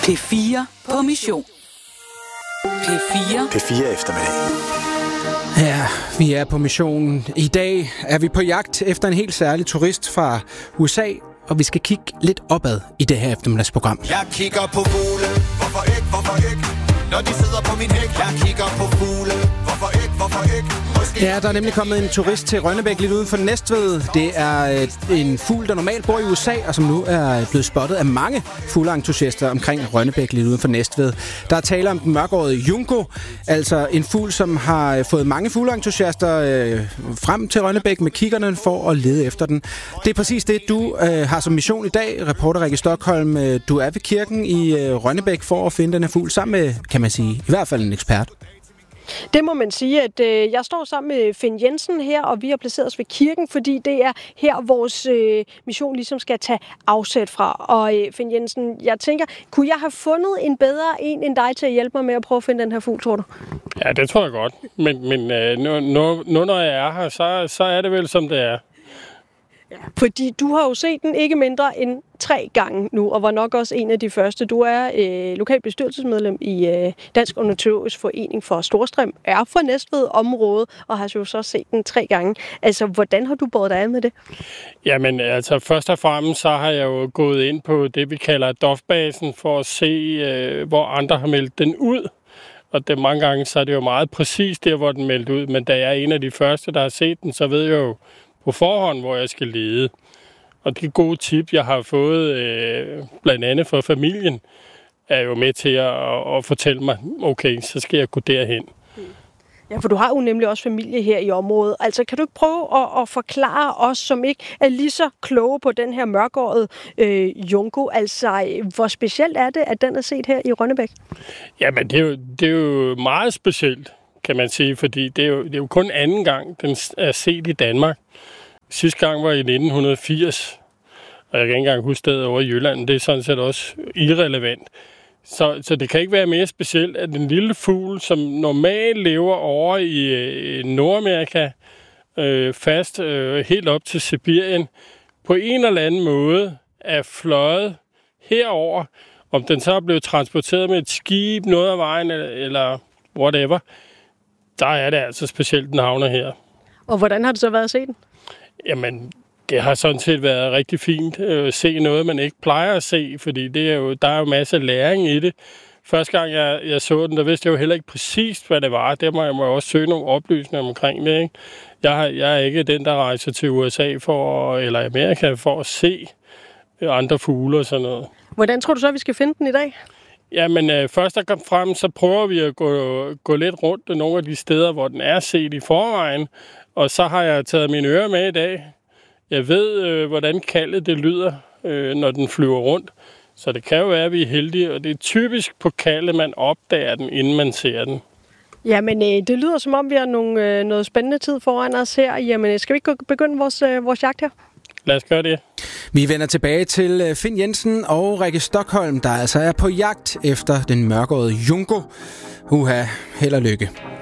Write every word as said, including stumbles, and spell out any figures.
P fire på mission. P fire. P fire eftermiddag. Ja, vi er på missionen. I dag er vi på jagt efter en helt særlig turist fra U S A, og vi skal kigge lidt opad i det her eftermiddagsprogram. Jeg kigger på fugle, hvorfor ikke, hvorfor ikke? Når de sidder på min hæk, jeg kigger på fugle, hvorfor ikke, hvorfor ikke? Måske Ja, der er nemlig kommet en turist til Rønnebæk lidt uden for Næstved. Det er en fugl, der normalt bor i U S A, og som nu er blevet spottet af mange fugleentusiaster omkring Rønnebæk lidt uden for Næstved. Der er tale om den mørkårede junco, altså en fugl, som har fået mange fugleentusiaster øh, frem til Rønnebæk med kiggerne for at lede efter den. Det er præcis det, du øh, har som mission i dag, reporter Rikke Stockholm. Du er ved kirken i øh, Rønnebæk for at finde den her fugl sammen med, kan man sige, i hvert fald en ekspert. Det må man sige, at øh, jeg står sammen med Finn Jensen her, og vi har placeret os ved kirken, fordi det er her, vores øh, mission ligesom skal tage afsæt fra. Og øh, Finn Jensen, jeg tænker, kunne jeg have fundet en bedre en end dig til at hjælpe mig med at prøve at finde den her fugl, tror du? Ja, det tror jeg godt. Men, men øh, nu, nu, nu når jeg er her, så, så er det vel som det er. Ja, fordi du har jo set den ikke mindre end tre gange nu, og var nok også en af de første. Du er øh, lokal bestyrelsesmedlem i øh, Dansk Ornitologisk Forening for Storstrøm, er fra Næstved område, og har jo så set den tre gange. Altså, hvordan har du båret dig af med det? Jamen, altså først og fremmest, så har jeg jo gået ind på det, vi kalder D O F-basen, for at se, øh, hvor andre har meldt den ud. Og det, mange gange, så er det jo meget præcis der, hvor den meldte ud. Men da jeg er en af de første, der har set den, så ved jeg jo på forhånd, hvor jeg skal lede. Og de gode tip, jeg har fået, øh, blandt andet fra familien, er jo med til at, at fortælle mig, okay, så skal jeg gå derhen. Ja, for du har jo nemlig også familie her i området. Altså, kan du ikke prøve at, at forklare os, som ikke er lige så kloge på den her mørkårede øh, junco? Altså, hvor specielt er det, at den er set her i Rønnebæk? Jamen, det er jo, det er jo meget specielt, kan man sige, fordi det er, jo, det er jo kun anden gang, den er set i Danmark. Sidste gang var i nitten firs, og jeg kan ikke engang huske stedet over i Jylland. Det er sådan set også irrelevant. Så, så det kan ikke være mere specielt, at en lille fugl, som normalt lever over i øh, Nordamerika, øh, fast øh, helt op til Sibirien, på en eller anden måde er fløjet herover. Om den så er blevet transporteret med et skib, noget af vejen eller, eller whatever, der er det altså specielt, den havner her. Og hvordan har det så været at se den? Jamen, det har sådan set været rigtig fint at se noget, man ikke plejer at se, fordi det er jo, der er jo masser af læring i det. Første gang jeg, jeg så den, der vidste jeg jo heller ikke præcis, hvad det var. Der må jeg må også søge nogle oplysninger omkring det, ikke? Jeg, har, jeg er ikke den, der rejser til U S A for, eller Amerika for at se andre fugle og sådan noget. Hvordan tror du så, at vi skal finde den i dag? Jamen, øh, først og fremmest, så prøver vi at gå, gå lidt rundt i nogle af de steder, hvor den er set i forvejen. Og så har jeg taget mine ører med i dag. Jeg ved, øh, hvordan kaldet det lyder, øh, når den flyver rundt. Så det kan jo være, at vi er heldige, og det er typisk på kaldet, man opdager den, inden man ser den. Jamen, øh, det lyder som om, vi har nogle, øh, noget spændende tid foran os her. Jamen, skal vi ikke begynde vores, øh, vores jagt her? Lad os gøre det. Vi vender tilbage til Finn Jensen og Rikke Stockholm, der altså er på jagt efter den mørkårede junco. Uha, held og lykke.